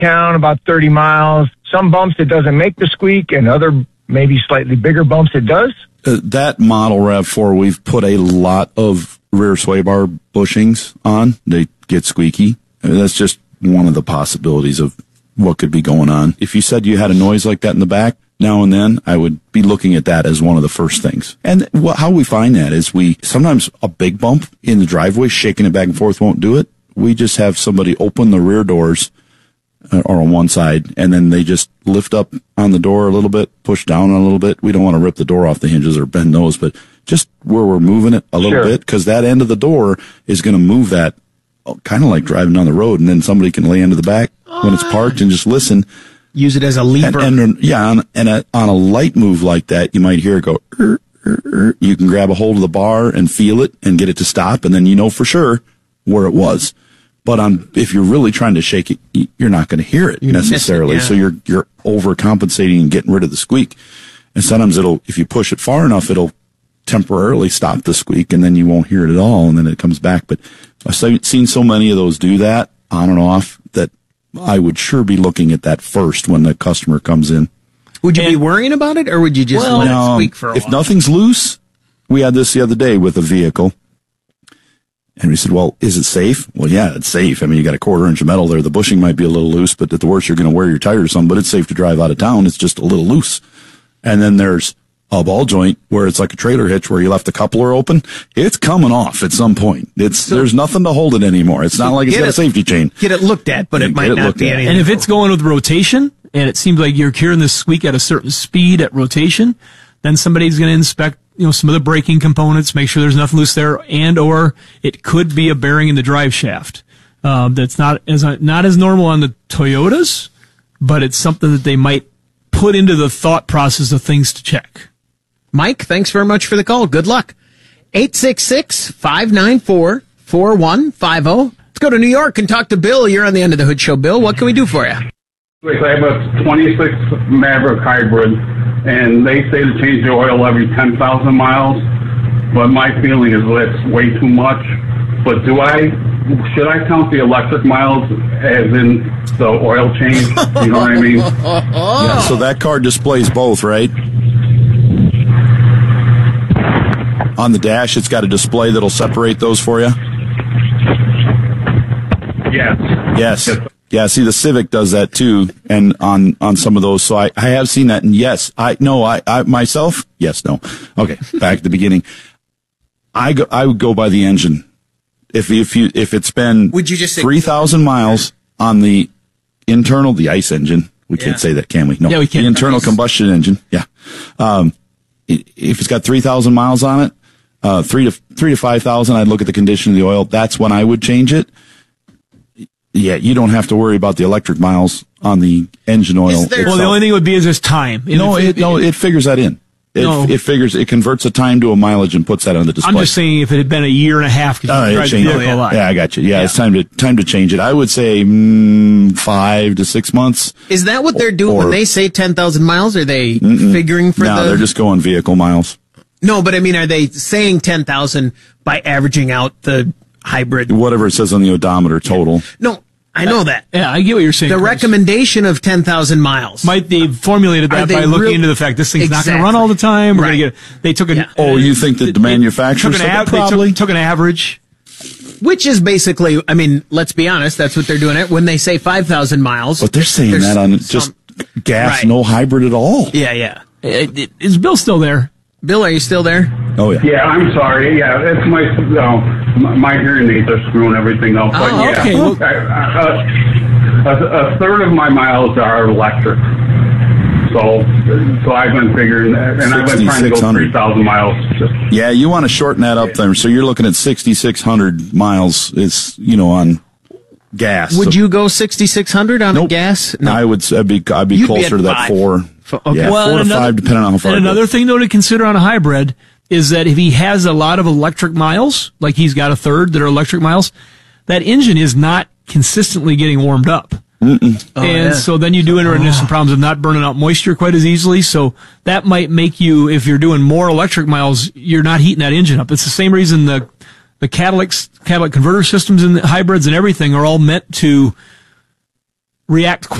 town, about 30 miles. Some bumps it doesn't make the squeak, and other maybe slightly bigger bumps it does. That model RAV4, we've put a lot of rear sway bar bushings on. They get squeaky. That's just one of the possibilities of what could be going on. If you said you had a noise like that in the back now and then, I would be looking at that as one of the first things. And how we find that is sometimes a big bump in the driveway, shaking it back and forth won't do it. We just have somebody open the rear doors or on one side, and then they just lift up on the door a little bit, push down a little bit. We don't want to rip the door off the hinges or bend those, but just where we're moving it a little bit, because that end of the door is going to move that kind of like driving down the road, and then somebody can lay into the back when it's parked and just listen. Use it as a lever. On a light move like that, you might hear it go, you can grab a hold of the bar and feel it and get it to stop, and then you know for sure where it was. But if you're really trying to shake it, you're not going to hear it necessarily. So you're overcompensating and getting rid of the squeak. And sometimes if you push it far enough, it'll temporarily stop the squeak, and then you won't hear it at all, and then it comes back. But I've seen so many of those do that on and off that I would sure be looking at that first when the customer comes in. Would you be worrying about it, or would you just let it squeak for a while? If nothing's loose, we had this the other day with a vehicle. And we said, well, is it safe? Well, yeah, it's safe. I mean, you got a 1/4 inch of metal there. The bushing might be a little loose, but at the worst, you're going to wear your tires or something, but it's safe to drive out of town. It's just a little loose. And then there's a ball joint where it's like a trailer hitch where you left the coupler open. It's coming off at some point. There's nothing to hold it anymore. It's not like it's got a safety chain. Get it looked at, but it might not be anything. And if it's going with rotation, and it seems like you're hearing this squeak at a certain speed at rotation, then somebody's going to inspect some of the braking components, make sure there's nothing loose there, or it could be a bearing in the drive shaft. That's not as normal on the Toyotas, but it's something that they might put into the thought process of things to check. Mike, thanks very much for the call. Good luck. 866-594-4150. Let's go to New York and talk to Bill. You're on the End of the Hood Show. Bill, what can we do for you? I have a 26 Maverick hybrid, and they say to change the oil every 10,000 miles, but my feeling is that's way too much. But should I count the electric miles as in the oil change? You know what I mean? Yeah, so that car displays both, right? On the dash, it's got a display that'll separate those for you? Yes. Yeah, see, the Civic does that too, and on some of those. So I have seen that, and yes, I myself, yes, no. Okay, back at the beginning. I would go by the engine. If it's been 3,000 miles on the internal, the ICE engine, we can't say that, can we? No, we can't. The internal combustion engine, yeah. If it's got 3,000 miles on it, 3,000 to 5,000, I'd look at the condition of the oil. That's when I would change it. Yeah, you don't have to worry about the electric miles on the engine oil. Well, the only thing would be is there's time. It figures that in. It converts the time to a mileage and puts that on the display. I'm just saying if it had been a year and a half, yeah, I got you. Yeah, it's time to change it. I would say 5 to 6 months. Is that what they're doing when they say 10,000 miles? Are they figuring for No, they're just going vehicle miles. No, but I mean, are they saying 10,000 by averaging out the hybrid? Whatever it says on the odometer total. No, I know that. Yeah, I get what you're saying. The recommendation of 10,000 miles. They've formulated that by looking into the fact this thing's not going to run all the time. We're going to they took an. Oh, you think that the manufacturer took an average? Which is basically, I mean, let's be honest, that's what they're doing it when they say 5,000 miles. But they're saying that on just gas, no hybrid at all. Yeah. Is Bill still there? Bill, are you still there? Oh, yeah. Yeah, I'm sorry. Yeah, it's my hearing aids are screwing everything up. But okay. A third of my miles are electric. So I've been figuring that, and I've been trying to go 3,000 miles. Yeah, you want to shorten that up there. So you're looking at 6,600 miles is, on gas. Would you go 6,600 on gas? No. I'd be closer to that 4. Okay. Yeah, 4 to 5, depending on how far. And another thing, though, to consider on a hybrid is that if he has a lot of electric miles, like he's got a third that are electric miles, that engine is not consistently getting warmed up. So then you do enter into some problems of not burning out moisture quite as easily. So that might make you, if you're doing more electric miles, you're not heating that engine up. It's the same reason the catalytic converter systems in the hybrids and everything are all meant to react